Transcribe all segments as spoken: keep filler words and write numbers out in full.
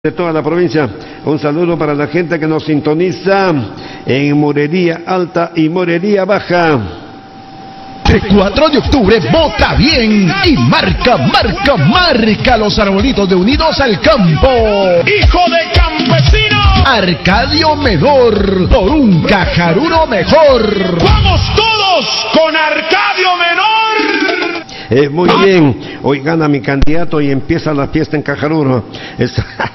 De toda la provincia, un saludo para la gente que nos sintoniza en Morería Alta y Morería Baja. El cuatro de octubre vota bien y marca, marca, marca los arbolitos de Unidos al Campo. ¡Hijo de campesino! Arcadio Menor, por un Cajaruno mejor. ¡Vamos todos con Arcadio Menor! Eh, muy bien, hoy gana mi candidato y empieza la fiesta en Cajaruno. Es,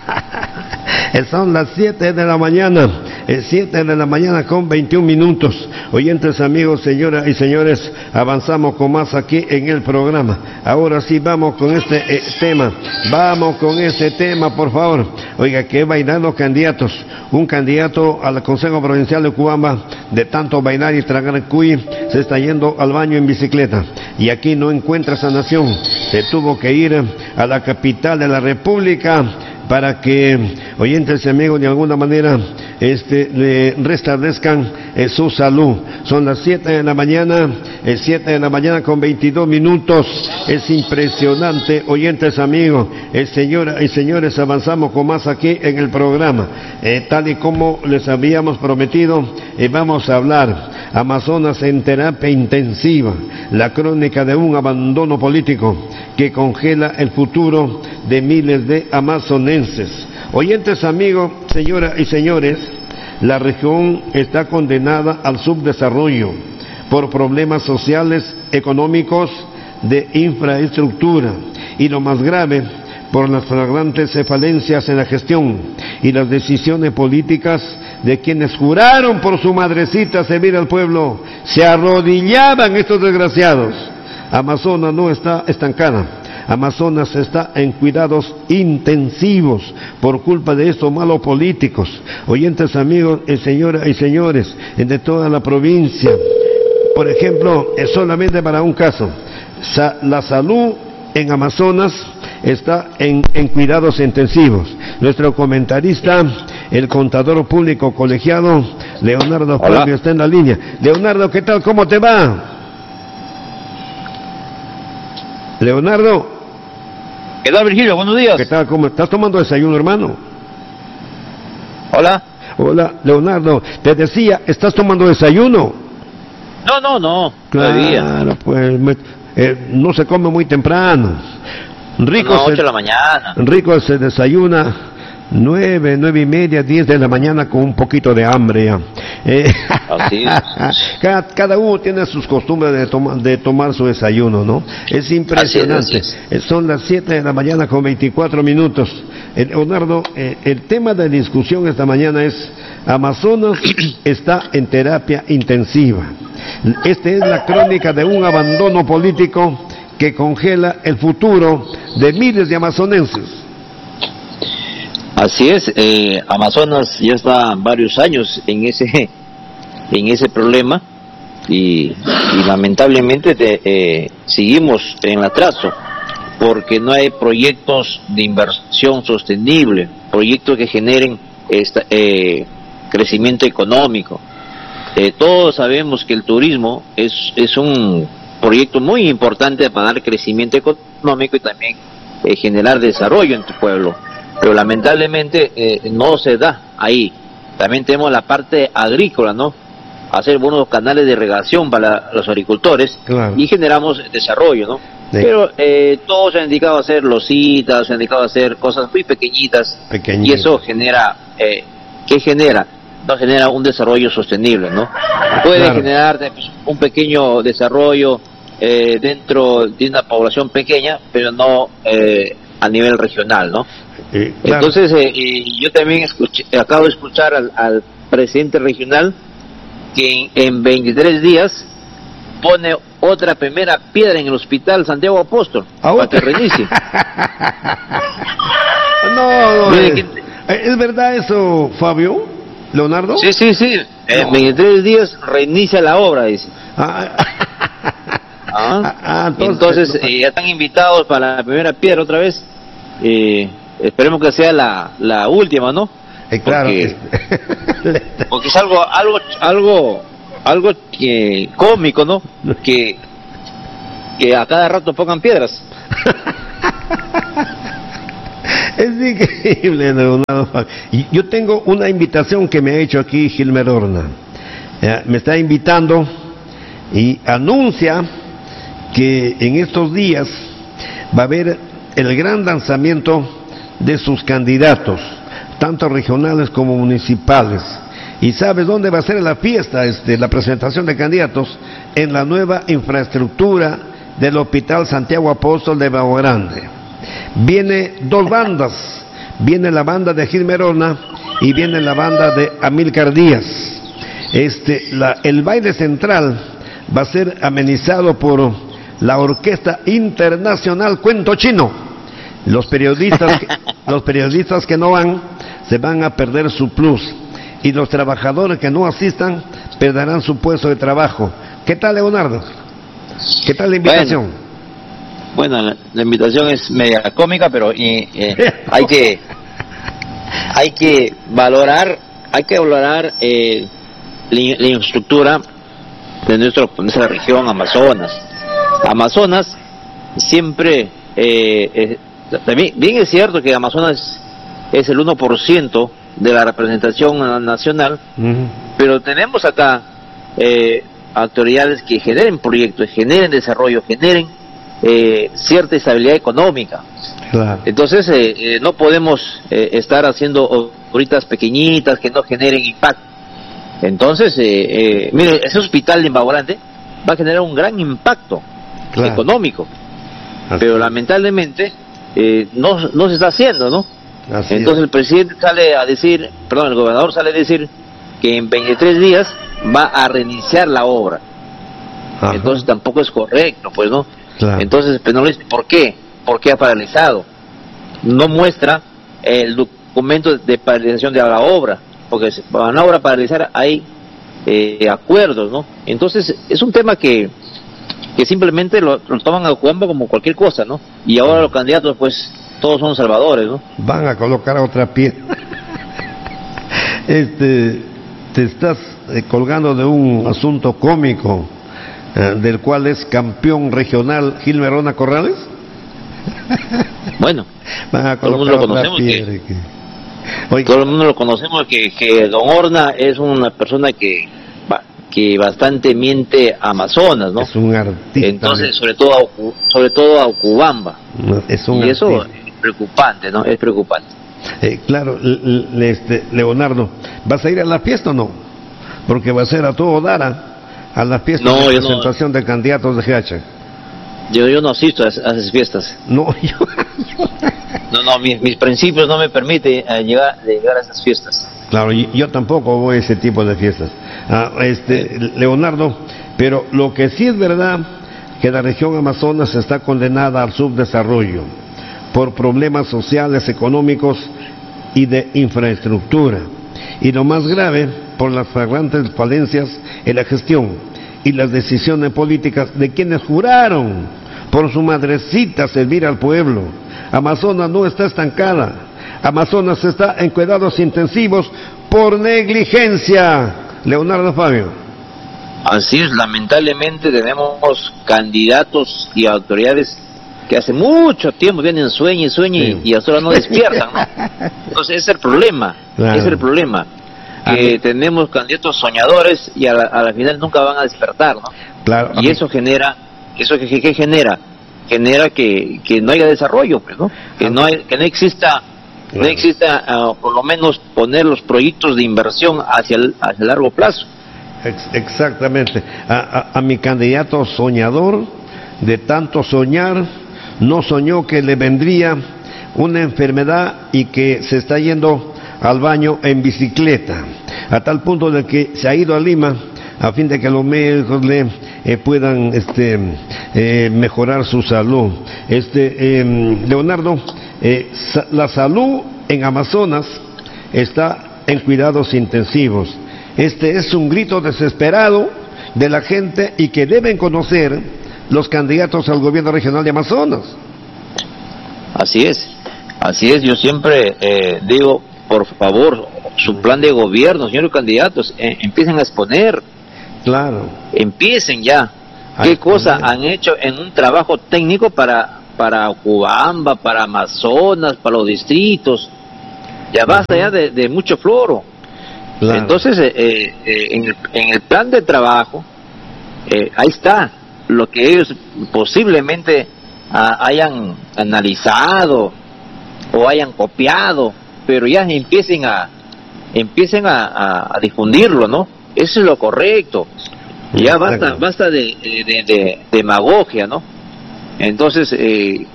son las siete de la mañana, siete de la mañana con veintiún minutos. Oyentes, amigos, señoras y señores, avanzamos con más aquí en el programa. Ahora sí, vamos con este eh, tema, vamos con este tema, por favor. Oiga, que bailar los candidatos. Un candidato al Consejo Provincial de Cuamba, de tanto bailar y tragar cuy, se está yendo al baño en bicicleta. Y aquí no encuentra sanación. Se tuvo que ir a la capital de la República para que, oyentes y amigos, de alguna manera este, le restablezcan eh, su salud. Son las siete de la mañana, eh, siete de la mañana con veintidós minutos. Es impresionante, oyentes amigos, eh, señoras y señores, avanzamos con más aquí en el programa. Eh, tal y como les habíamos prometido, eh, vamos a hablar Amazonas en terapia intensiva, la crónica de un abandono político que congela el futuro de miles de amazonenses. Oyentes amigos, señoras y señores, la región está condenada al subdesarrollo por problemas sociales, económicos, de infraestructura y, lo más grave, por las flagrantes falencias en la gestión y las decisiones políticas de quienes juraron por su madrecita servir al pueblo. Se arrodillaban estos desgraciados. Amazonas no está estancada. Amazonas está en cuidados intensivos por culpa de estos malos políticos. Oyentes amigos, eh, señoras y señores, de toda la provincia. Por ejemplo, eh, solamente para un caso, sa la salud en Amazonas está en, en cuidados intensivos. Nuestro comentarista, el contador público colegiado, Leonardo Flavio, está en la línea. Leonardo, ¿qué tal? ¿Cómo te va? Leonardo. ¿Qué tal, Virgilio? Buenos días. ¿Qué tal? ¿Cómo estás tomando desayuno, hermano? Hola. Hola, Leonardo. Te decía, ¿estás tomando desayuno? No, no, no. Claro, pues me, eh, no se come muy temprano. Rico no, se, ocho de la mañana. Rico se desayuna nueve, nueve y media, diez de la mañana con un poquito de hambre ya. Eh, Así es. cada, cada uno tiene sus costumbres de, toma, de tomar su desayuno, ¿no? Es impresionante. Así es, así es. Son las siete de la mañana con veinticuatro minutos. Eh, Leonardo, eh, el tema de discusión esta mañana es: Amazonas está en terapia intensiva. Esta es la crónica de un abandono político que congela el futuro de miles de amazonenses. Así es, eh, Amazonas ya está varios años en ese en ese problema y, y lamentablemente te, eh, seguimos en el atraso porque no hay proyectos de inversión sostenible, proyectos que generen esta, eh, crecimiento económico. Eh, todos sabemos que el turismo es, es un proyecto muy importante para dar crecimiento económico y también eh, generar desarrollo en tu pueblo, pero lamentablemente eh, no se da ahí. También tenemos la parte agrícola, ¿no? Hacer buenos canales de regación para los agricultores, claro, y generamos desarrollo, ¿no? Sí. Pero eh, todos se han dedicado a hacer lositas, se han dedicado a hacer cosas muy pequeñitas, Pequeñito. y eso genera, eh, ¿qué genera? No genera un desarrollo sostenible, ¿no? Puede claro. generar pues, un pequeño desarrollo eh, dentro de una población pequeña, pero no eh, a nivel regional, ¿no? Eh, claro. Entonces, eh, eh, yo también escuché, acabo de escuchar al, al presidente regional que en, en veintitrés días pone otra primera piedra en el hospital Santiago Apóstol para que reinicie. no, no es, que... ¿es verdad eso, Fabio? ¿Leonardo? Sí, sí, sí. No. En veintitrés días reinicia la obra, dice. Ah, ah, ah, entonces, entonces eh, ya están invitados para la primera piedra otra vez. Eh, esperemos que sea la, la última, ¿no? Eh, claro. Porque, porque es algo, algo, algo, algo que cómico, ¿no? Que, que a cada rato pongan piedras. Es increíble, Leonardo. Y yo tengo una invitación que me ha hecho aquí Gilmer Horna. Eh, me está invitando y anuncia que en estos días va a haber el gran lanzamiento de sus candidatos, tanto regionales como municipales. ¿Y sabes dónde va a ser la fiesta, este, la presentación de candidatos? En la nueva infraestructura del Hospital Santiago Apóstol de Babo Grande. Viene dos bandas, viene la banda de Gilmer Horna y viene la banda de Amílcar Díaz. Este, la, el baile central va a ser amenizado por la Orquesta Internacional Cuento Chino. Los periodistas, que, los periodistas que no van se van a perder su plus, y los trabajadores que no asistan perderán su puesto de trabajo. ¿Qué tal, Leonardo? ¿Qué tal la invitación? Bueno, bueno la, la invitación es media cómica, pero eh, eh, hay que hay que valorar, hay que valorar eh, la, la infraestructura de nuestro, nuestra región Amazonas. Amazonas siempre, eh, eh, también, bien es cierto que Amazonas es el uno por ciento de la representación nacional, uh-huh. pero tenemos acá eh, autoridades que generen proyectos, generen desarrollo, generen eh, cierta estabilidad económica. Claro. Entonces eh, eh, no podemos eh, estar haciendo ahoritas pequeñitas que no generen impacto. Entonces, eh, eh, mire, ese hospital de Babo Grande va a generar un gran impacto, claro, económico, así, pero lamentablemente eh, no, no se está haciendo, ¿no? Así Entonces es. El presidente sale a decir, perdón, el gobernador sale a decir que en veintitrés días va a reiniciar la obra. Ajá. Entonces tampoco es correcto, pues, ¿no? Claro. Entonces, pero no le dice, ¿por qué? ¿Por qué ha paralizado? No muestra el documento de paralización de la obra, porque para una obra paralizar hay eh, acuerdos, ¿no? Entonces es un tema que que simplemente lo, lo toman a Cuamba como cualquier cosa, ¿no? Y ahora los candidatos, pues, todos son salvadores, ¿no? Van a colocar otra piedra. este, te estás eh, colgando de un asunto cómico eh, del cual es campeón regional Gilmer Horna Corrales. Bueno, van a todo el mundo lo conocemos. Piedra, que, que... Oye, todo el mundo lo conocemos que, que Don Horna es una persona que que bastante miente a Amazonas, ¿no? Es un artista. Entonces, sobre todo a, sobre todo a Ucubamba. No, es un y eso artista. Es preocupante, ¿no? Es preocupante. Eh, claro, le, este, Leonardo, ¿vas a ir a la fiesta o no? Porque va a ser a todo dar a la fiesta no, de presentación no, de candidatos de G H. Yo, yo no asisto a, a esas fiestas. No, yo... no, no, mis, mis principios no me permiten eh, llegar, llegar a esas fiestas. Claro, yo tampoco voy a ese tipo de fiestas. Ah, este, Leonardo, pero lo que sí es verdad, que la región Amazonas está condenada al subdesarrollo por problemas sociales, económicos y de infraestructura. Y lo más grave, por las flagrantes falencias en la gestión y las decisiones políticas de quienes juraron por su madrecita servir al pueblo. Amazonas no está estancada. Amazonas está en cuidados intensivos por negligencia. Leonardo Fabio. Así es, lamentablemente tenemos candidatos y autoridades que hace mucho tiempo vienen sueño y sueño sí. y hasta ahora no despiertan, ¿no? Entonces ese es el problema, claro. ese es el problema, que tenemos candidatos soñadores y a la, a la final nunca van a despertar, ¿no? Claro. Y eso genera, eso que, que genera, genera que, que no haya desarrollo, pues, ¿no? Que no hay, que no exista Claro. no exista uh, por lo menos poner los proyectos de inversión hacia el, hacia el largo plazo. Ex exactamente. A, a, a mi candidato soñador, de tanto soñar, no soñó que le vendría una enfermedad y que se está yendo al baño en bicicleta, a tal punto de que se ha ido a Lima a fin de que los médicos le eh, puedan este, eh, mejorar su salud. Este eh, Leonardo, eh, sa la salud en Amazonas está en cuidados intensivos. Este es un grito desesperado de la gente y que deben conocer los candidatos al gobierno regional de Amazonas. Así es, así es. Yo siempre eh, digo, por favor, su plan de gobierno, señores candidatos, eh, empiecen a exponer. Claro. Empiecen ya. ¿Qué cosa han hecho en un trabajo técnico para para Cubamba, para Amazonas, para los distritos, ya basta ya de, de mucho floro. Claro. Entonces, eh, eh, en, el, en el plan de trabajo, eh, ahí está lo que ellos posiblemente ah, hayan analizado o hayan copiado, pero ya empiecen a empiecen a, a, a difundirlo, ¿no? Eso es lo correcto. Ya basta basta de, de, de, de demagogia, ¿no? Entonces, eh,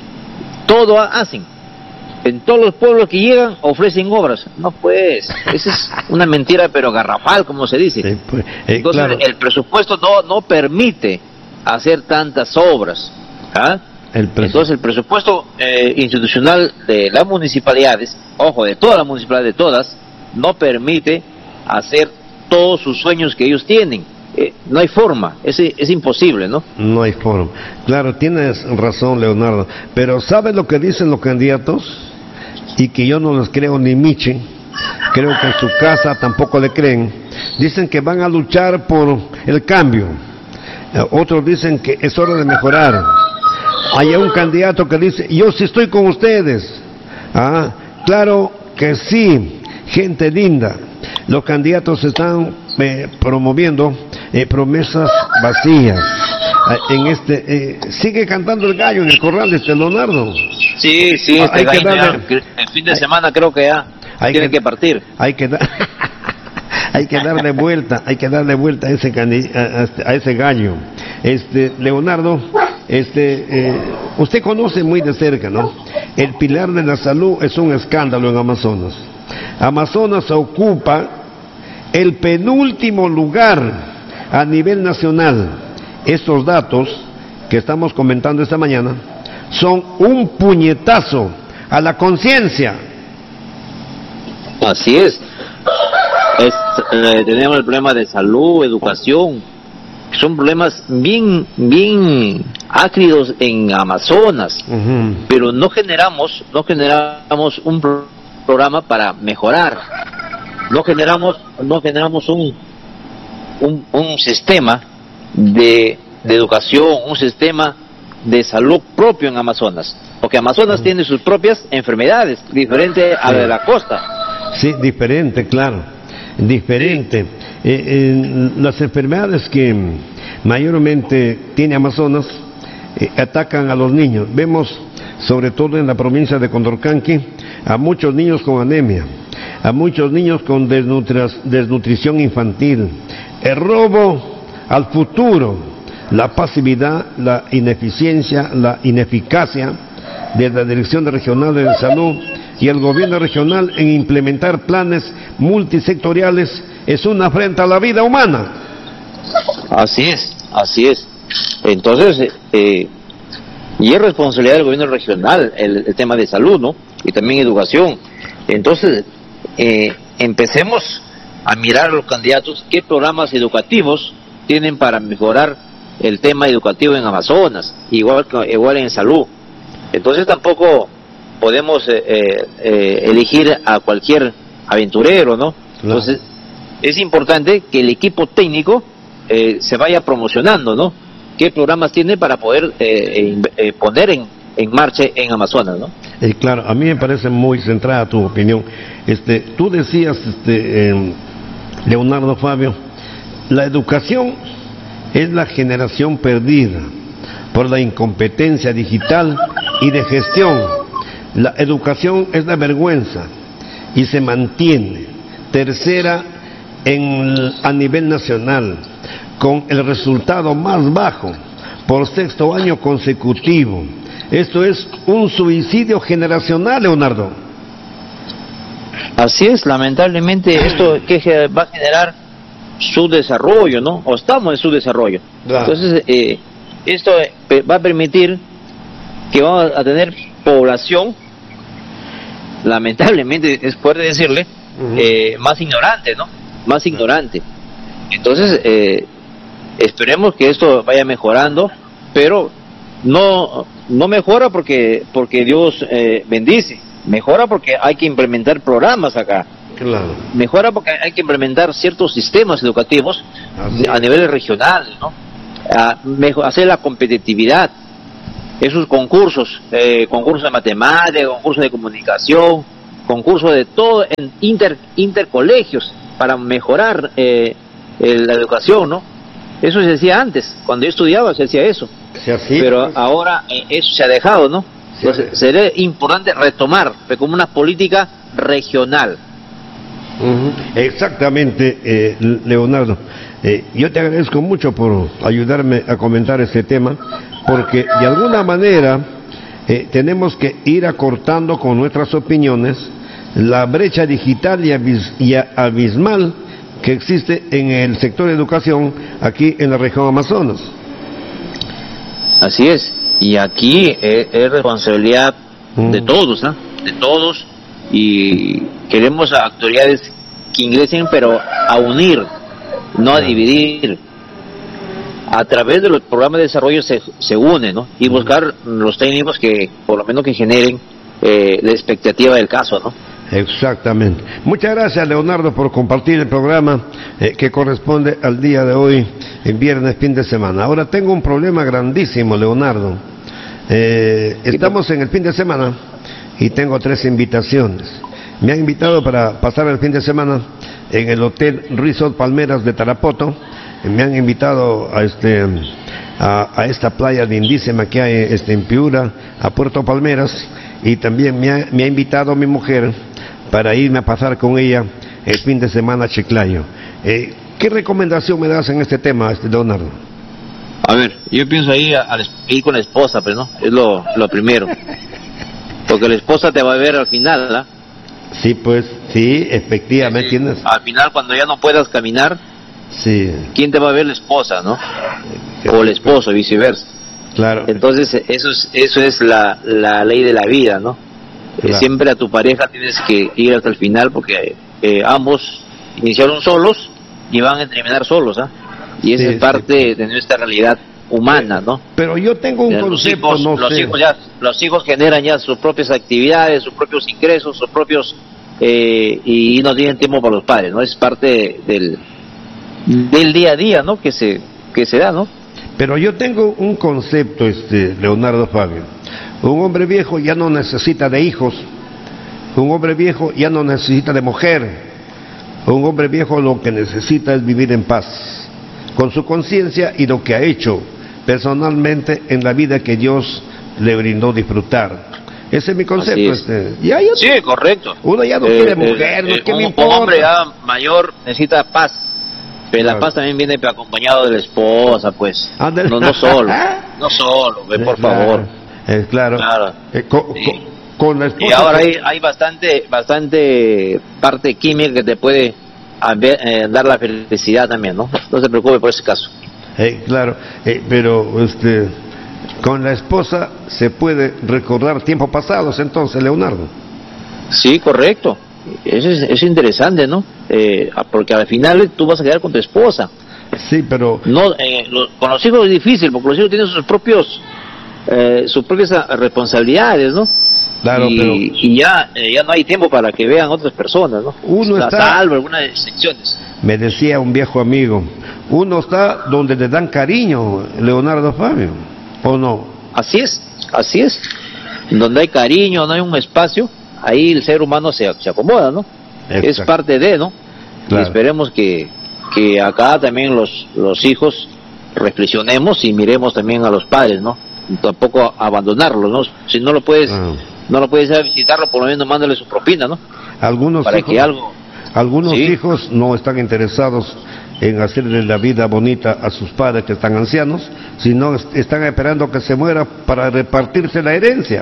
todo hacen. En todos los pueblos que llegan ofrecen obras. No, pues, esa es una mentira, pero garrafal, como se dice. Sí, pues, eh, Entonces, claro. el presupuesto no no permite hacer tantas obras. ¿Ah? El Entonces, el presupuesto eh, institucional de las municipalidades, ojo, de todas las municipalidades, de todas, no permite hacer todos sus sueños que ellos tienen. Eh, no hay forma, es, es imposible, ¿no? No hay forma. Claro, tienes razón, Leonardo. Pero ¿sabes lo que dicen los candidatos? Y que yo no les creo ni Michi. Creo que en su casa tampoco le creen. Dicen que van a luchar por el cambio. Eh, otros dicen que es hora de mejorar. Hay un candidato que dice, yo sí estoy con ustedes. Ah, claro que sí, gente linda. Los candidatos están eh, promoviendo eh, promesas vacías. Eh, en este eh, sigue cantando el gallo en el corral de este Leonardo. Sí, sí, este hay que darle, ya, el fin de hay, semana creo que ya hay tiene que, que partir. Hay que dar, hay que darle vuelta, hay que darle vuelta a ese a, a ese gallo. Este Leonardo, este eh, usted conoce muy de cerca, ¿no? El pilar de la salud es un escándalo en Amazonas. Amazonas ocupa el penúltimo lugar a nivel nacional. Estos datos que estamos comentando esta mañana son un puñetazo a la conciencia. Así es. es eh, tenemos el problema de salud, educación. Son problemas bien, bien ácidos en Amazonas, uh-huh. pero no generamos, no generamos un pro programa para mejorar. No generamos, no generamos un, un, un sistema de, de educación, un sistema de salud propio en Amazonas, porque Amazonas uh-huh. tiene sus propias enfermedades, diferente a la de la costa. Sí, diferente, claro, diferente. Sí. Eh, eh, las enfermedades que mayormente tiene Amazonas eh, atacan a los niños. Vemos, sobre todo en la provincia de Condorcanqui, a muchos niños con anemia, a muchos niños con desnutrición infantil, el robo al futuro, la pasividad, la ineficiencia, la ineficacia de la Dirección Regional de Salud y el gobierno regional en implementar planes multisectoriales es una afrenta a la vida humana. Así es, así es. Entonces, eh, y es responsabilidad del gobierno regional el, el tema de salud, ¿no? Y también educación. Entonces, eh, empecemos a mirar a los candidatos qué programas educativos tienen para mejorar el tema educativo en Amazonas, igual, igual en salud. Entonces tampoco podemos eh, eh, elegir a cualquier aventurero, ¿no? Claro. Entonces, es importante que el equipo técnico eh, se vaya promocionando, ¿no? ¿Qué programas tiene para poder eh, eh, poner en, en marcha en Amazonas, ¿no? Eh, claro, a mí me parece muy centrada tu opinión. Este, tú decías, este, eh, Leonardo Fabio, la educación es la generación perdida por la incompetencia digital y de gestión. La educación es la vergüenza y se mantiene tercera en, a nivel nacional, con el resultado más bajo por sexto año consecutivo. Esto es un suicidio generacional, Leonardo. Así es, lamentablemente esto que va a generar su desarrollo, ¿no? O estamos en su desarrollo. Claro. Entonces, eh, esto va a permitir que vamos a tener población, lamentablemente, es fuerte decirle, uh-huh. eh, más ignorante, ¿no? Más ignorante. Entonces, eh, esperemos que esto vaya mejorando, pero no no mejora porque porque Dios eh, bendice, mejora porque hay que implementar programas acá. Claro. Mejora porque hay que implementar ciertos sistemas educativos Así. a nivel regional, ¿no? A mejor, hacer la competitividad. esos concursos, eh, concursos de matemáticas, concursos de comunicación, concursos de todo en inter intercolegios para mejorar eh, eh, la educación, ¿no? Eso se hacía antes, cuando yo estudiaba se hacía eso, sí, así, pero pues. ahora eh, eso se ha dejado, ¿no? Sí, Entonces sí. sería importante retomar como una política regional. Uh-huh. Exactamente, eh, Leonardo. Eh, yo te agradezco mucho por ayudarme a comentar este tema, porque de alguna manera eh, tenemos que ir acortando con nuestras opiniones la brecha digital y, abis y abismal que existe en el sector de educación aquí en la región Amazonas. Así es, y aquí es, es responsabilidad Mm. de todos, ¿no? De todos, y queremos a autoridades que ingresen, pero a unir, no a dividir. A través de los programas de desarrollo se, se unen, ¿no? Y buscar los técnicos que, por lo menos, que generen eh, la expectativa del caso, ¿no? Exactamente. Muchas gracias, Leonardo, por compartir el programa eh, que corresponde al día de hoy, en viernes, fin de semana. Ahora tengo un problema grandísimo, Leonardo. Eh, estamos en el fin de semana y tengo tres invitaciones. Me han invitado para pasar el fin de semana en el Hotel Resort Palmeras de Tarapoto. Me han invitado a este a, a esta playa lindísima que hay este, en Piura, a Puerto Palmeras, y también me ha, me ha invitado mi mujer para irme a pasar con ella el fin de semana a Chiclayo. Eh, ¿Qué recomendación me das en este tema, este Leonardo? A ver, yo pienso ahí a, a ir con la esposa, pues, ¿no? Es lo, lo primero. Porque la esposa te va a ver al final, ¿ah? Sí, pues, sí, efectivamente, Sí, tienes... al final, cuando ya no puedas caminar, Sí, ¿quién te va a ver? La esposa, ¿no? O el esposo, viceversa. claro. Entonces, eso es, eso es la, la ley de la vida, ¿no? Claro. Eh, siempre a tu pareja tienes que ir hasta el final, porque eh, ambos iniciaron solos y van a terminar solos, ¿ah? Y esa Sí, es parte de nuestra realidad humana, ¿no? Pero yo tengo un Eh, los concepto, hijos, no los sé. hijos ya, los hijos generan ya sus propias actividades, sus propios ingresos, sus propios eh, y no tienen tiempo para los padres, ¿no? Es parte del del día a día, ¿no? Que se que se da, ¿no? Pero yo tengo un concepto, este Leonardo Fabio. Un hombre viejo ya no necesita de hijos. Un hombre viejo ya no necesita de mujer. Un hombre viejo lo que necesita es vivir en paz, con su conciencia y lo que ha hecho personalmente en la vida que Dios le brindó disfrutar. Ese es mi concepto. Así es. Este. Ya, ya, Sí, correcto. uno ya no Eh, quiere eh, mujer, no eh, que un, me un importa. hombre ya mayor necesita paz. Pero Claro. la paz también viene acompañado de la esposa, pues. Ándale. No, no solo. No solo, ve, por Claro, favor. eh, claro. Claro. Eh, co- Sí. co- con la esposa. Y ahora hay, hay bastante bastante parte química que te puede haber- eh, dar la felicidad también, ¿no? No se preocupe por ese caso. Eh, claro, eh, pero este, con la esposa se puede recordar tiempos pasados, entonces, Leonardo. Sí, correcto. Eso es, es interesante, ¿no? Eh, porque al final tú vas a quedar con tu esposa. Sí, pero No, eh, lo- con los hijos es difícil, porque los hijos tienen sus propios, eh, sus propias ah, responsabilidades, ¿no? claro, y, pero y ya, eh, ya no hay tiempo para que vean otras personas, ¿no? Uno La- está- Salvo algunas excepciones. me decía un viejo amigo, uno está donde le dan cariño, Leonardo Fabio, ¿o no? Así es, así es. Donde hay cariño, no hay un espacio, ahí el ser humano se, se acomoda, ¿no? Exacto. Es parte de, ¿no? Claro. Y esperemos que, que acá también los, los hijos reflexionemos y miremos también a los padres, ¿no? Y tampoco abandonarlos, ¿no? Si no lo puedes, Ah. no lo puedes ir a visitarlo, por lo menos mándale su propina, ¿no? Algunos Para hijos, que algo... algunos Sí. hijos no están interesados en hacerle la vida bonita a sus padres que están ancianos, sino est- están esperando que se muera para repartirse la herencia.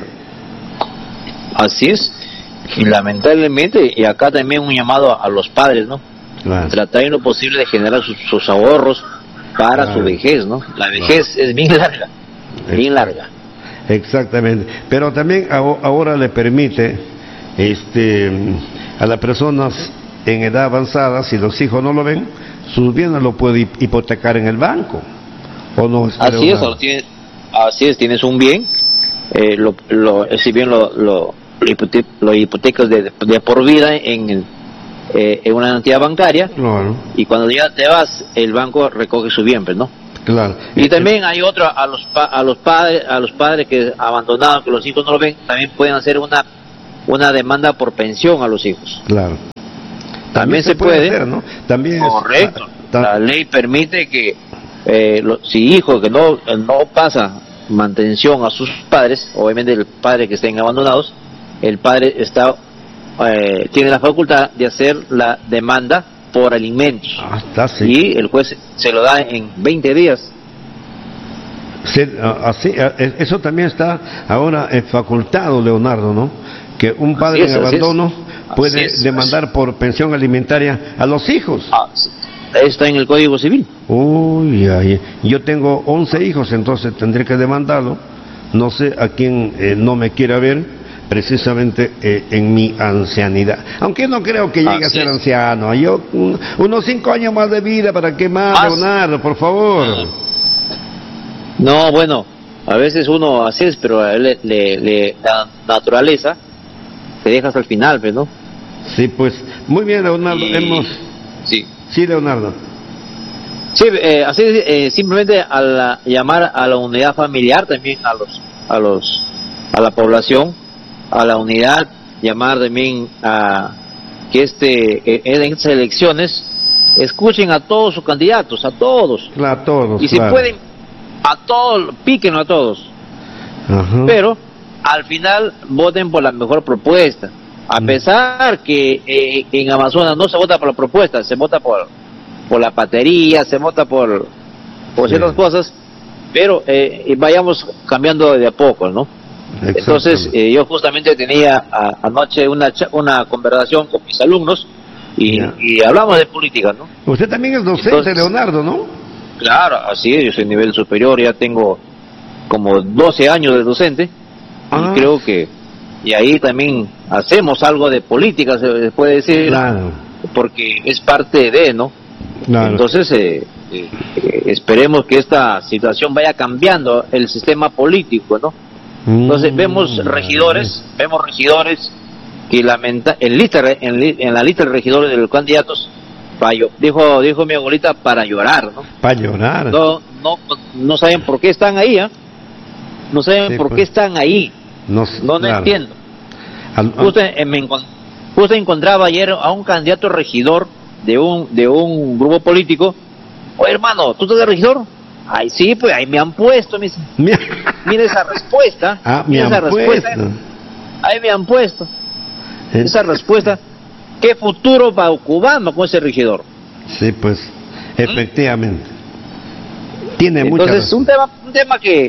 Así es. Y lamentablemente, y acá también un llamado a, a los padres, ¿no? Claro. Tratar en lo posible de generar sus, sus ahorros para Claro. su vejez, ¿no? La vejez es bien larga, bien larga. Exactamente, pero también aho- ahora le permite este, a las personas en edad avanzada, si los hijos no lo ven, sus bienes lo puede hip- hipotecar en el banco, ¿o no? este, Así es, Leonardo? ahora tienes, así es, tienes un bien, eh, lo, lo, si bien lo, lo, lo hipote- lo hipotecas de, de por vida en, el, eh, en una entidad bancaria, Claro, y cuando ya te vas, el banco recoge su bien, pues, ¿no? Claro. Y también hay otro, a los pa, a los padres, a los padres que abandonados, que los hijos no lo ven, también pueden hacer una una demanda por pensión a los hijos. Claro. También, también se, se puede, puede hacer, ¿no? También correcto. Es, ta, la ley permite que eh, lo, si hijo que no no pasa mantención a sus padres, obviamente el padre que estén abandonados, el padre está eh, tiene la facultad de hacer la demanda por alimentos. Ah, está, sí. Y el juez se lo da en veinte días. Sí, así, eso también está ahora facultado, Leonardo, ¿no? Que un padre en abandono puede es, demandar por pensión alimentaria a los hijos. Ah, está en el Código Civil. Uy, ay, yo tengo once hijos, entonces tendré que demandarlo. No sé a quién eh, no me quiera ver, precisamente eh, en mi ancianidad. Aunque no creo que llegue ah, a ser sí. anciano. Yo, un, unos cinco años más de vida, ¿para qué más, ¿Más? Leonardo? Por favor. No, bueno, a veces uno así es, pero a él le, le, le, la naturaleza te deja hasta el final, pues, ¿no? Sí, pues, muy bien, Leonardo, y... hemos... Sí. Sí, Leonardo. Sí, eh, así eh, simplemente al llamar a la unidad familiar también a los, a los, a la población, a la unidad, llamar también a que este, eh, en estas elecciones escuchen a todos sus candidatos, a todos. Claro, a todos. Y si claro. pueden, a todos, píquenlo a todos. Ajá. Pero al final voten por la mejor propuesta. A mm. pesar que eh, en Amazonas no se vota por la propuesta, se vota por por la patería, se vota por por ciertas sí. cosas, pero eh, vayamos cambiando de a poco, ¿no? Entonces eh, yo justamente tenía a, anoche una una conversación con mis alumnos y, yeah. y hablamos de política, ¿no? Usted también es docente, Entonces, Leonardo, ¿no? Claro, así es, yo soy nivel superior, ya tengo como doce años de docente ah. y creo que y ahí también hacemos algo de política, se puede decir, claro. porque es parte de, ¿no? Claro. Entonces eh, eh, esperemos que esta situación vaya cambiando el sistema político, ¿no? Entonces mm, vemos regidores, mm. vemos regidores que lamenta en lista en, li, en la lista de regidores de los candidatos, para, dijo dijo mi abuelita, para llorar, ¿no? Para llorar. No no no saben por qué están ahí, ¿eh? No saben sí, por pues, qué están ahí. No, no, no claro. entiendo. Al, al... Justo, eh, me encont justo encontraba ayer a un candidato regidor de un de un grupo político. Oye, hermano, ¿tú estás de regidor? Ay, sí, pues ahí me han puesto. Me dice. Mira esa respuesta. Ah, mira me esa han respuesta. Puesto. Ahí me han puesto. ¿Eh? Esa respuesta. ¿Qué futuro va a ocupar con ese regidor? Sí, pues, efectivamente. ¿Mm? Tiene Entonces, mucha... un tema, un tema que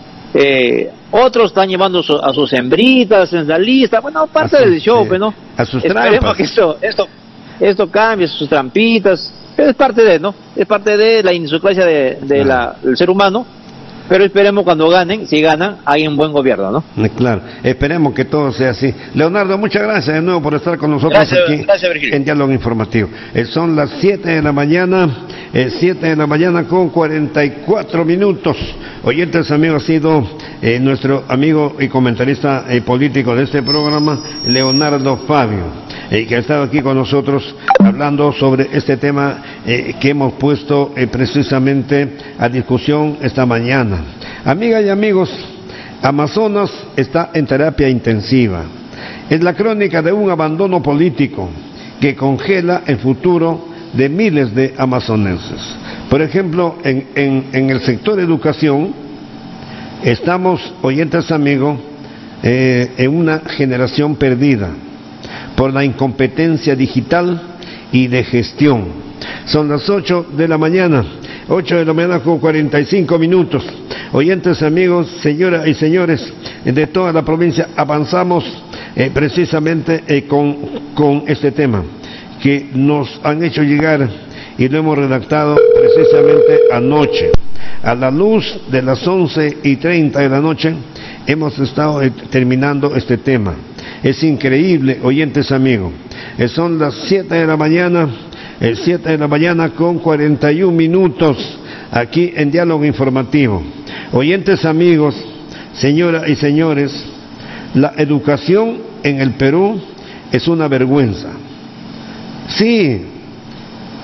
eh, otros están llevando su, a sus hembritas en la lista. Bueno, parte sus, del show, eh, ¿no? A sus Esperemos trampas. que esto, esto, esto cambie, sus trampitas. Es parte de, ¿no? Es parte de la ineficacia de, de la, del ser humano. Pero esperemos cuando ganen, si ganan, hay un buen gobierno, ¿no? Claro, esperemos que todo sea así. Leonardo, muchas gracias de nuevo por estar con nosotros gracias, aquí gracias, en Diálogo Informativo. Eh, son las siete de la mañana, eh, siete de la mañana con cuarenta y cuatro minutos. Oyentes amigos, ha sido eh, nuestro amigo y comentarista eh, político de este programa, Leonardo Fabio, eh, que ha estado aquí con nosotros hablando sobre este tema eh, que hemos puesto eh, precisamente a discusión esta mañana. Amigas y amigos, Amazonas está en terapia intensiva. Es la crónica de un abandono político que congela el futuro de miles de amazonenses. Por ejemplo, en, en, en el sector educación, estamos, oyentes amigos, eh, en una generación perdida por la incompetencia digital y de gestión. Son las ocho de la mañana, ocho de la mañana con cuarenta y cinco minutos. Oyentes amigos, señoras y señores de toda la provincia, avanzamos eh, precisamente eh, con, con este tema que nos han hecho llegar y lo hemos redactado precisamente anoche. A la luz de las once y treinta de la noche hemos estado eh, terminando este tema. Es increíble, oyentes amigos. Eh, son las siete de la mañana, eh, siete de la mañana con cuarenta y un minutos, aquí en Diálogo Informativo. Oyentes amigos, señoras y señores, la educación en el Perú es una vergüenza. Sí,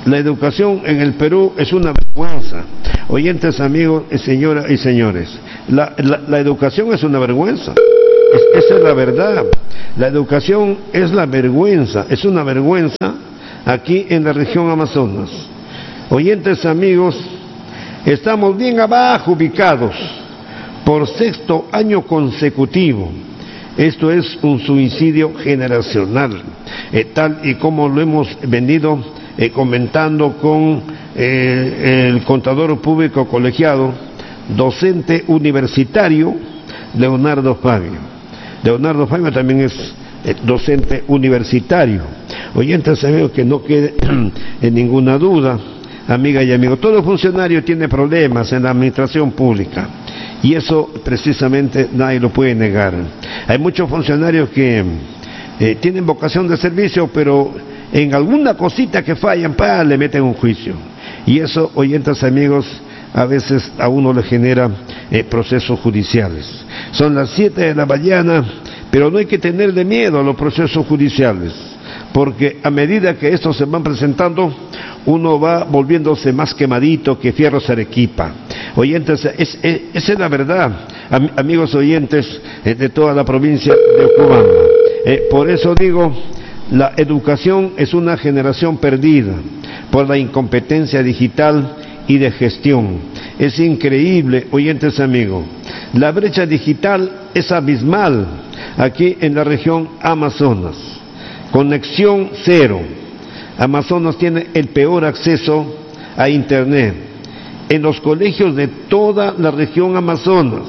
La educación en el Perú es una vergüenza. Oyentes, amigos, señoras y señores, la, la, la educación es una vergüenza. Es, esa es la verdad. La educación es la vergüenza, es una vergüenza aquí en la región Amazonas. Oyentes, amigos, estamos bien abajo ubicados por sexto año consecutivo. Esto es un suicidio generacional, eh, tal y como lo hemos venido eh, comentando con eh, el contador público colegiado, docente universitario, Leonardo Fabio. Leonardo Fabio también es eh, docente universitario. Oyentes, amigos, que no quede en ninguna duda, amiga y amigo, todo funcionario tiene problemas en la administración pública. Y eso precisamente nadie lo puede negar. Hay muchos funcionarios que eh, tienen vocación de servicio, pero en alguna cosita que fallan, pa, le meten un juicio. Y eso, oyentes, amigos, a veces a uno le genera eh, procesos judiciales. Son las siete de la mañana, pero no hay que tenerle miedo a los procesos judiciales, porque a medida que estos se van presentando, uno va volviéndose más quemadito que fierro se arequipa. Oyentes, es, es, esa es la verdad, am, amigos oyentes eh, de toda la provincia de Ocubamba. Eh, por eso digo, la educación es una generación perdida por la incompetencia digital y de gestión. Es increíble, oyentes, amigos. La brecha digital es abismal aquí en la región Amazonas. Conexión cero. Amazonas tiene el peor acceso a Internet en los colegios de toda la región Amazonas,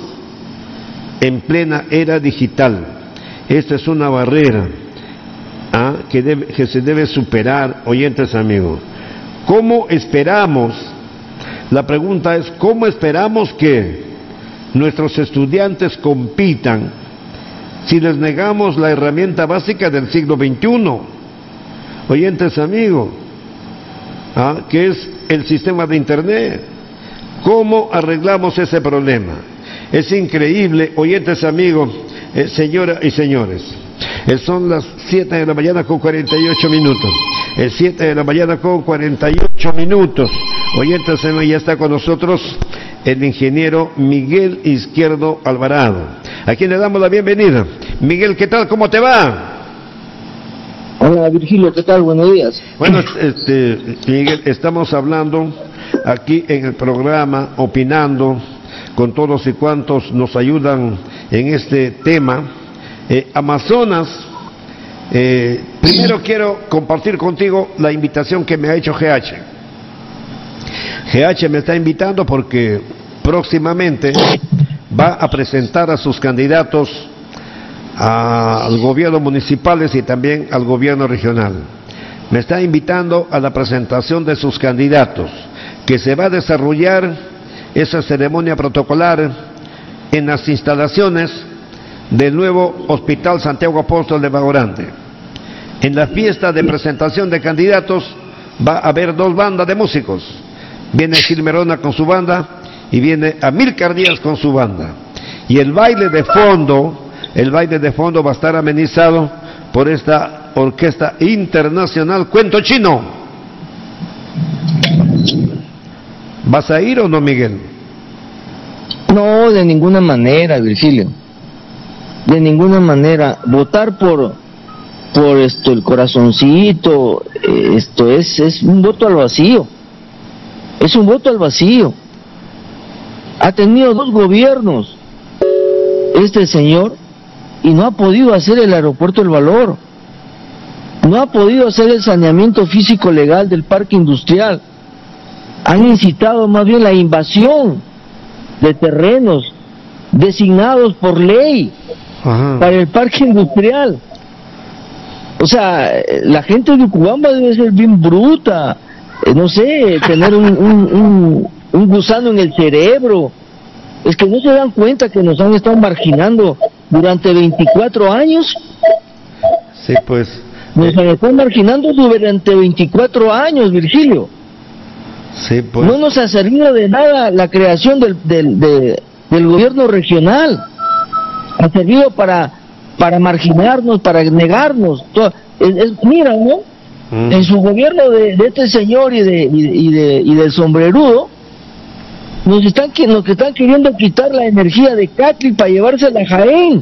en plena era digital. Esta es una barrera ¿ah? que, debe, que se debe superar, oyentes, amigos. ¿Cómo esperamos? La pregunta es, ¿cómo esperamos que nuestros estudiantes compitan si les negamos la herramienta básica del siglo veintiuno? Oyentes, amigos, ¿ah? que es el sistema de Internet. ¿Cómo arreglamos ese problema? Es increíble, oyentes, amigos, eh, señoras y señores. Eh, son las siete de la mañana con cuarenta y ocho minutos. El siete de la mañana con cuarenta y ocho minutos. Oyentes, ya está con nosotros el ingeniero Miguel Izquierdo Alvarado, a quien le damos la bienvenida. Miguel, ¿qué tal? ¿Cómo te va? Hola Virgilio, ¿qué tal? Buenos días. Bueno, este, Miguel, estamos hablando aquí en el programa, opinando con todos y cuantos nos ayudan en este tema. Eh, Amazonas, eh, primero quiero compartir contigo la invitación que me ha hecho G H. G H me está invitando porque próximamente va a presentar a sus candidatos al gobierno municipales y también al gobierno regional. Me está invitando a la presentación de sus candidatos, que se va a desarrollar esa ceremonia protocolar en las instalaciones del nuevo Hospital Santiago Apóstol de Bajo Grande. En la fiesta de presentación de candidatos va a haber dos bandas de músicos. Viene Gil Merona con su banda y viene Amílcar Díaz con su banda. Y el baile de fondo, el baile de fondo va a estar amenizado por esta orquesta internacional Cuento Chino. ¿Vas a ir o no, Miguel? No, de ninguna manera, Virgilio. De ninguna manera. Votar por por esto el corazoncito, esto es es un voto al vacío. Es un voto al vacío. Ha tenido dos gobiernos este señor y no ha podido hacer el aeropuerto El Valor. No ha podido hacer el saneamiento físico legal del parque industrial. Han incitado más bien la invasión de terrenos designados por ley Ajá. para el parque industrial. O sea, la gente de Ucubamba debe ser bien bruta, eh, no sé, tener un, un, un, un gusano en el cerebro. Es que no se dan cuenta que nos han estado marginando durante veinticuatro años. Sí, pues. Nos eh... han estado marginando durante veinticuatro años, Virgilio. Sí, pues. No nos ha servido de nada la creación del, del, de, del gobierno regional. Ha servido para, para marginarnos, para negarnos. Es, es, mira, ¿no? Mm. En su gobierno de, de este señor y de, y de, y de, y del sombrerudo, nos están, nos están queriendo quitar la energía de Catli para llevársela a Jaén.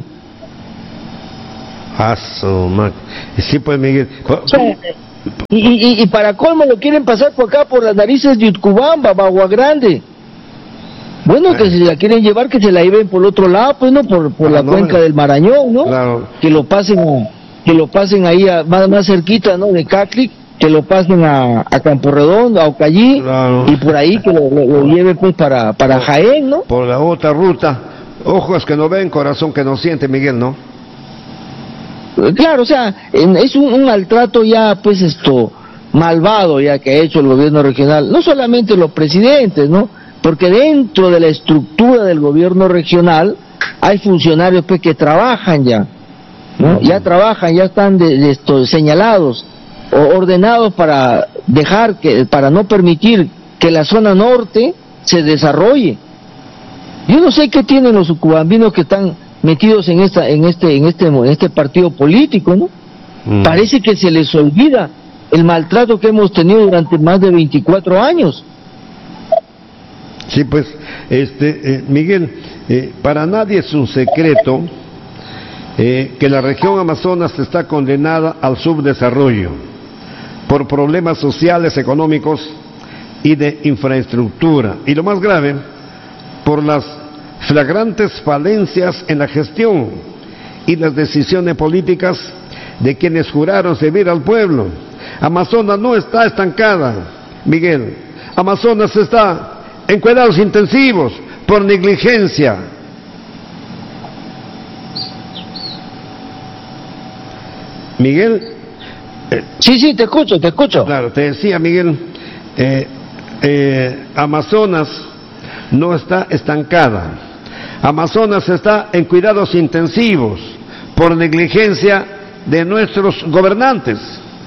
Ah, su ma... Sí, pues, Miguel. O sea, y, y, y para colmo lo quieren pasar por acá, por las narices de Utcubamba, Bagua Grande. Bueno, que si la quieren llevar, que se la lleven por el otro lado, pues no, por, por ah, la no, cuenca del Marañón, ¿no? Claro. Que lo pasen a, que lo pasen ahí a, más, más cerquita, ¿no? De Catli, que lo pasen a, a Campo Redondo, a Ocallí, claro. Y por ahí que lo, lo, lo lleven pues para, para Jaén, ¿no? Por la otra ruta. Ojos que no ven, corazón que no siente, Miguel, ¿no? Claro, o sea, es un, un maltrato ya, pues, esto, malvado ya que ha hecho el gobierno regional, no solamente los presidentes, ¿no? Porque dentro de la estructura del gobierno regional hay funcionarios, pues, que trabajan ya, ¿no? Ya trabajan, ya están de, de esto, señalados o ordenados para dejar que, para no permitir que la zona norte se desarrolle. Yo no sé qué tienen los ucubambinos que están metidos en esta en este en este en este partido político, ¿no? Mm. Parece que se les olvida el maltrato que hemos tenido durante más de veinticuatro años. Sí, pues, este eh, Miguel, eh, para nadie es un secreto eh, que la región Amazonas está condenada al subdesarrollo por problemas sociales, económicos y de infraestructura, y lo más grave, por las flagrantes falencias en la gestión y las decisiones políticas de quienes juraron servir al pueblo. Amazonas no está estancada, Miguel. Amazonas está en cuidados intensivos por negligencia. Miguel. Eh, sí, sí, te escucho, te escucho. Claro, te decía, Miguel, eh, eh, Amazonas no está estancada. Amazonas está en cuidados intensivos por negligencia de nuestros gobernantes.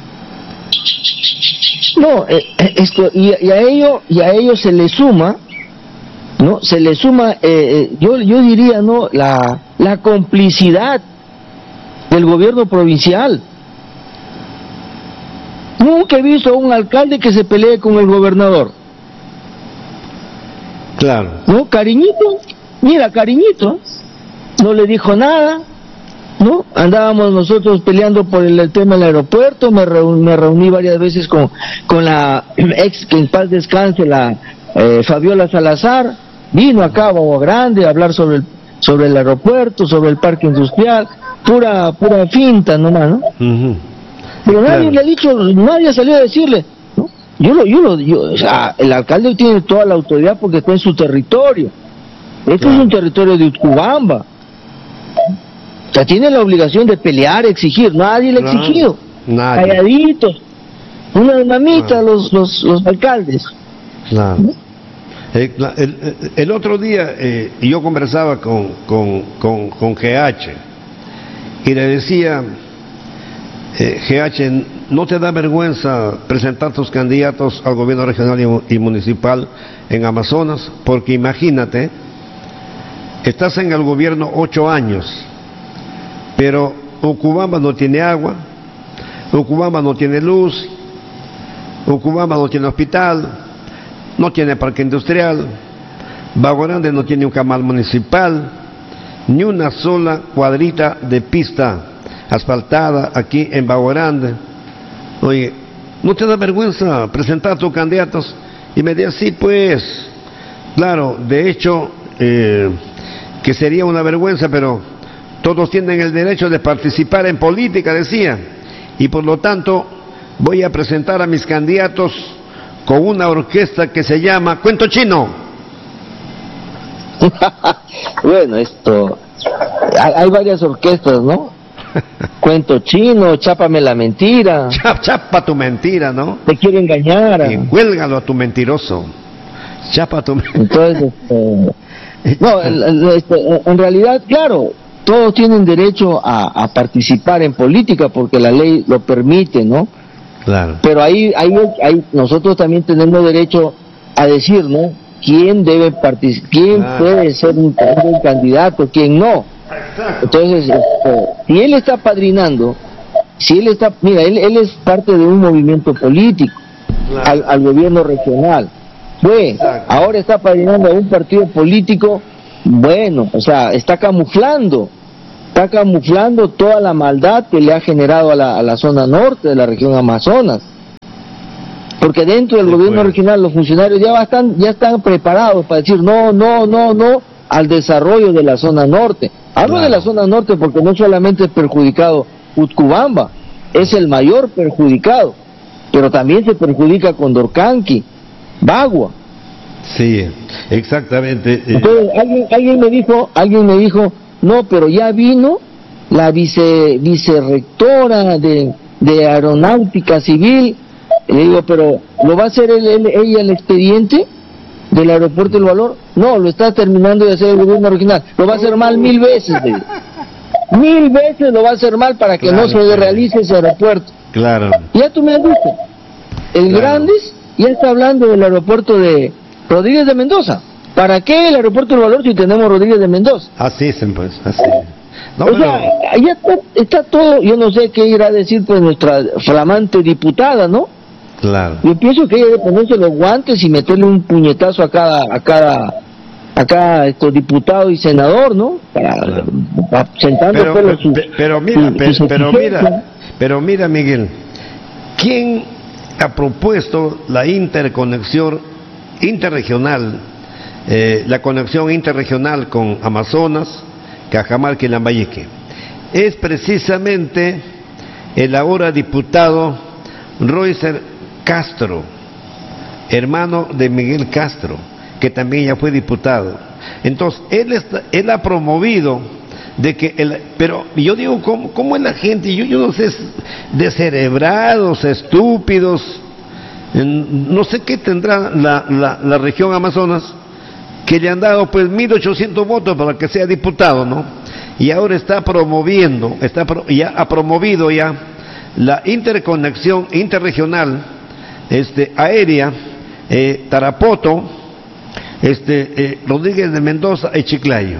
No, eh, esto y, y a ello y a ello se le suma, no, se le suma, eh, yo yo diría, no, la la complicidad del gobierno provincial. Nunca he visto a un alcalde que se pelee con el gobernador. Claro. No, Cariñito, mira, Cariñito, no le dijo nada, ¿no? Andábamos nosotros peleando por el, el tema del aeropuerto, me, reun, me reuní varias veces con, con la ex, que en paz descanse, la eh, Fabiola Salazar, vino acá a Bagua Grande a hablar sobre el, sobre el aeropuerto, sobre el parque industrial, pura pura finta nomás, ¿no? Uh-huh. Pero nadie claro. le ha dicho, nadie salió a decirle, ¿no? Yo lo, yo lo, yo, o sea, el alcalde tiene toda la autoridad porque está en su territorio. Esto claro. es un territorio de Utcubamba. O sea, tiene la obligación de pelear, exigir. Nadie le ha exigido. Nadie. Calladitos. Una mamita claro. los, los, los alcaldes. Claro. ¿No? Eh, el, el, el otro día eh, yo conversaba con, con, con, con G H y le decía, eh, G H, ¿no te da vergüenza presentar tus candidatos al gobierno regional y, y municipal en Amazonas? Porque imagínate, estás en el gobierno ocho años, pero Utcubamba no tiene agua, Utcubamba no tiene luz, Utcubamba no tiene hospital, no tiene parque industrial, Bagua Grande no tiene un camal municipal, ni una sola cuadrita de pista asfaltada aquí en Bagua Grande. Oye, ¿no te da vergüenza presentar tus candidatos? Y me decía, sí, pues, claro, de hecho, eh, que sería una vergüenza, pero todos tienen el derecho de participar en política, decía, y por lo tanto voy a presentar a mis candidatos con una orquesta que se llama Cuento Chino. Bueno, esto, hay, hay varias orquestas, ¿no? Cuento Chino, Chápame la mentira. Chap, chapa tu mentira, ¿no? Te quiere engañar. Y cuélgalo a tu mentiroso. Chapa tu mentira. Entonces, este, no, en, en realidad, claro, todos tienen derecho a, a participar en política porque la ley lo permite, ¿no? Claro. Pero ahí, ahí, ahí nosotros también tenemos derecho a decir, ¿no? ¿Quién debe participar? ¿Quién claro. puede ser un, un candidato? ¿Quién no? Exacto. Entonces, este, si él está padrinando si él está, mira, él, él es parte de un movimiento político, claro, al, al gobierno regional, fue, exacto, ahora está padrinando a un partido político, bueno, o sea, está camuflando, está camuflando toda la maldad que le ha generado a la, a la zona norte de la región Amazonas, porque dentro del sí, gobierno pues. regional los funcionarios ya están, ya están preparados para decir no, no, no, no al desarrollo de la zona norte. Hablo claro. de la zona norte porque no solamente es perjudicado Utcubamba, es el mayor perjudicado, pero también se perjudica Condorcanqui, Bagua. Sí, exactamente. Entonces, alguien, alguien me dijo, alguien me dijo, no, pero ya vino la vice vicerrectora de, de Aeronáutica Civil. Y le digo, pero ¿lo va a hacer él, él, ella el expediente del aeropuerto del Valor? No, lo está terminando de hacer el gobierno regional. Lo va a hacer mal mil veces. Mil veces lo va a hacer mal para que claro, no se claro. realice ese aeropuerto. Claro. Ya tú me has dicho, el claro. Grandes ya está hablando del aeropuerto de Rodríguez de Mendoza. ¿Para qué el aeropuerto del Valor si tenemos Rodríguez de Mendoza? Así es, pues, así. No, o pero... sea, ya está, está todo, yo no sé qué irá a decir pues nuestra flamante diputada, ¿no? Claro. Yo pienso que ella debe ponerse los guantes y meterle un puñetazo a cada, a cada, a cada esto, diputado y senador, ¿no? Para, claro. para sentando pero, pero, su, pero mira, su, pero, pero mira, pero mira, Miguel, ¿quién ha propuesto la interconexión interregional, eh, la conexión interregional con Amazonas, Cajamarca y Lambayeque? Es precisamente el ahora diputado Roycer Castro, hermano de Miguel Castro, que también ya fue diputado. Entonces, él, está, él ha promovido de que, el, pero yo digo, ¿cómo, cómo es la gente? Yo, yo no sé, descerebrados, estúpidos, no sé qué tendrá la, la, la región Amazonas, que le han dado pues mil ochocientos votos para que sea diputado, ¿no? Y ahora está promoviendo, está pro, ya ha promovido ya la interconexión interregional este, aérea, eh, Tarapoto, este, eh, Rodríguez de Mendoza y Chiclayo.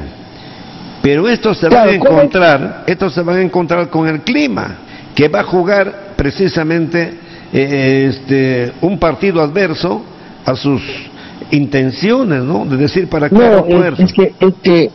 Pero esto se claro, va a encontrar, esto se va a encontrar con el clima, que va a jugar precisamente eh, este, un partido adverso a sus intenciones, ¿no? De decir para qué no, es, es que, es que,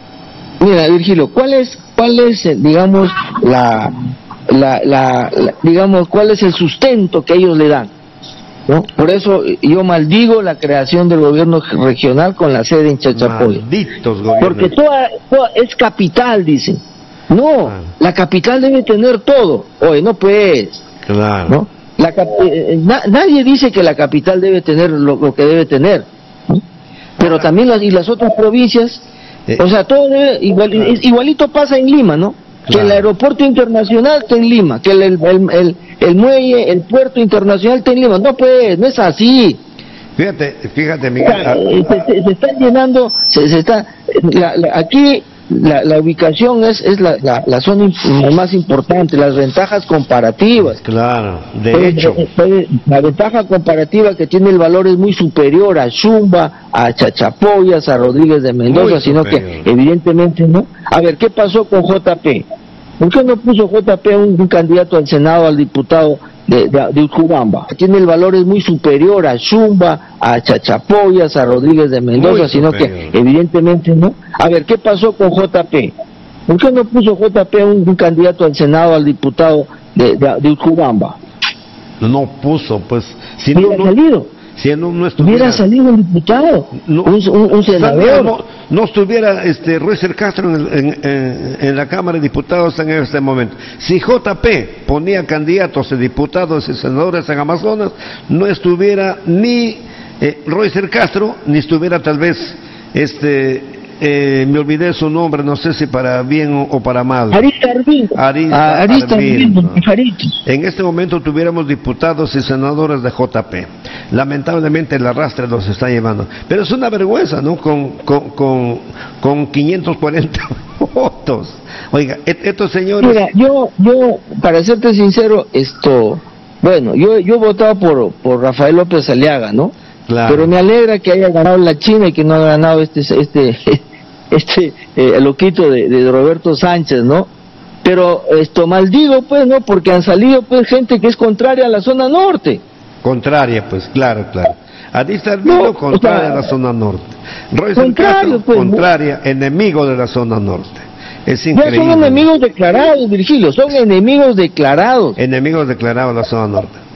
mira, Virgilio, ¿cuál es, cuál es, digamos, la La, la, la, digamos, cuál es el sustento que ellos le dan, ¿no? Por eso yo maldigo la creación del gobierno regional con la sede en Chachapoya. Malditos gobiernos. Porque toda, toda es capital, dicen. No, ah. la capital debe tener todo. Oye, no pues. Claro. ¿No? La, eh, na, nadie dice que la capital debe tener lo, lo que debe tener, ¿no? Pero ah. también las, y las otras provincias, eh. o sea, todo debe, igual, claro. igualito pasa en Lima, ¿no? Que claro. el aeropuerto internacional está en Lima, que el, el, el, el muelle, el puerto internacional está en Lima. No pues, no es así. Fíjate, fíjate, Miguel. O sea, se, se, se están llenando, se, se está, la, la, aquí la, la ubicación es, es la, la, la zona más importante, las ventajas comparativas. Claro, de pues, hecho. Pues, la ventaja comparativa que tiene el valor es muy superior a Zumba, a Chachapoyas, a Rodríguez de Mendoza, muy sino superior. Que evidentemente no. A ver, ¿qué pasó con J P? ¿Por qué no puso J P un, un candidato al Senado, al diputado de, de, de Utcubamba? Tiene el valor es muy superior a Zumba, a Chachapoyas, a Rodríguez de Mendoza, muy sino superior. Que evidentemente no. A ver, ¿qué pasó con J P? ¿Por qué no puso J P un, un candidato al Senado, al diputado de, de, de Utcubamba? No puso, pues, si no, no, salido. Si no, no estuviera, hubiera salido un diputado, no, un, un, un senador. No, no estuviera este Roycer Castro en, en, en, en la Cámara de Diputados en este momento. Si J P ponía candidatos a diputados y senadores en Amazonas, no estuviera ni eh, Roycer Castro, ni estuviera tal vez, este eh, me olvidé su nombre, no sé si para bien o, o para mal. Arista Arvindo. Arista, ah, Arista Arvindo. Arvindo. En este momento tuviéramos diputados y senadores de J P. Lamentablemente el arrastre los está llevando. Pero es una vergüenza, ¿no? Con, con, con, con quinientos cuarenta votos. Oiga, estos señores... Mira, yo, yo, para serte sincero, esto... Bueno, yo, yo he votado por, por Rafael López Aliaga, ¿no? Claro. Pero me alegra que haya ganado la China y que no haya ganado este... este este eh, loquito de, de Roberto Sánchez, ¿no? pero esto maldigo, pues, ¿no? Porque han salido, pues, gente que es contraria a la zona norte. Contraria, pues, claro, claro. Adi Servino, No, contraria o sea, a la zona norte. Royce contrario, Castro, pues, contraria, enemigo de la zona norte. Es Ya increíble. son enemigos declarados, Virgilio, son enemigos declarados. Enemigos declarados de la zona norte.